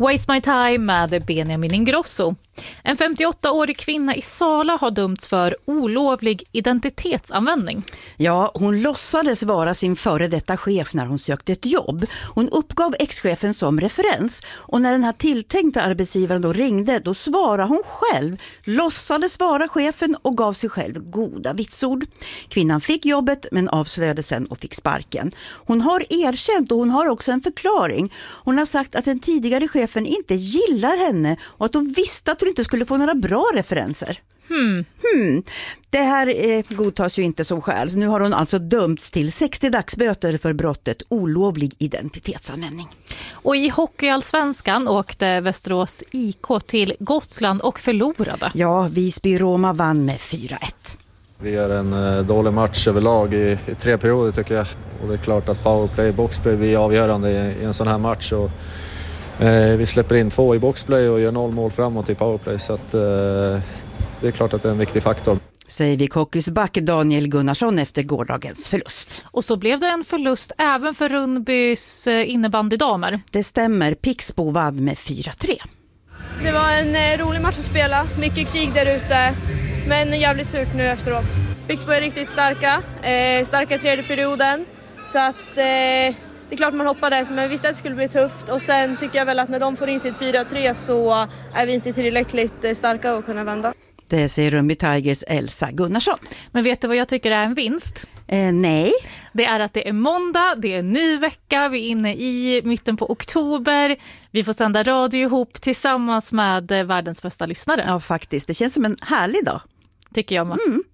Waste My Time med Benjamin Ingrosso. En 58-årig kvinna i Sala har dömts för olovlig identitetsanvändning. Ja, hon låtsades vara sin före detta chef när hon sökte ett jobb. Hon uppgav ex-chefen som referens och när den här tilltänkta arbetsgivaren då ringde, då svarade hon själv, låtsades vara chefen och gav sig själv goda vitsord. Kvinnan fick jobbet men avslöjade sen och fick sparken. Hon har erkänt och hon har också en förklaring. Hon har sagt att den tidigare chefen inte gillar henne och att hon visste att hon inte skulle få några bra referenser. Det här godtas ju inte som skäl. Nu har hon alltså dömts till 60 dagsböter för brottet olovlig identitetsanvändning. Och i hockeyallsvenskan åkte Västerås IK till Gotland och förlorade. Ja, Visby-Roma vann med 4-1. Vi gör en dålig match överlag i 3 perioder tycker jag. Och det är klart att powerplay, boxplay blir avgörande i en sån här match. Och vi släpper in 2 i boxplay och gör 0 mål framåt i powerplay. Så att, det är klart att det är en viktig faktor. Säger vi Hockey's Daniel Gunnarsson efter gårdagens förlust. Och så blev det en förlust även för Rundbys innebandydamer. Det stämmer, Pixbo vann med 4-3. Det var en rolig match att spela, mycket krig där ute, men jävligt surt nu efteråt. Pixbo är riktigt starka i tredje perioden, så att det är klart man hoppades, men visst att det skulle bli tufft. Och sen tycker jag väl att när de får in sitt 4-3 så är vi inte tillräckligt starka att kunna vända. Det säger Rönnby Tigers Elsa Gunnarsson. Men vet du vad jag tycker är en vinst? Nej. Det är att det är måndag, det är en ny vecka, vi är inne i mitten på oktober. Vi får sända radio ihop tillsammans med världens bästa lyssnare. Ja, faktiskt. Det känns som en härlig dag. Tycker jag med.